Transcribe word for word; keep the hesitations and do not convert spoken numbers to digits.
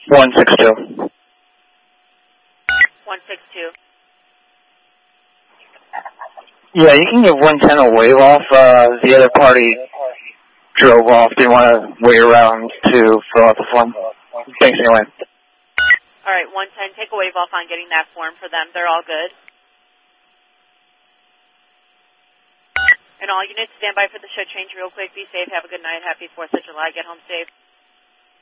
one six two. one six two. Yeah, you can give one ten a wave off. Uh, the other party drove off. They want to wait around to fill out the form. Thanks anyway. All right, one ten, take a wave off on getting that form for them. They're all good. And all units, stand by for the show change real quick. Be safe. Have a good night. Happy fourth of July. Get home safe.